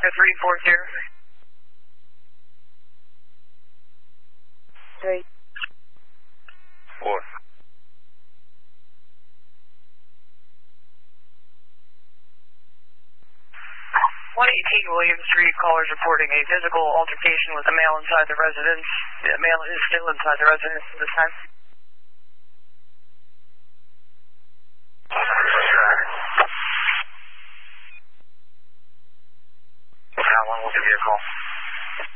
America 340. 3. 4. 118 William Street, callers reporting a physical altercation with a male inside the residence. The male is still inside the residence at this time.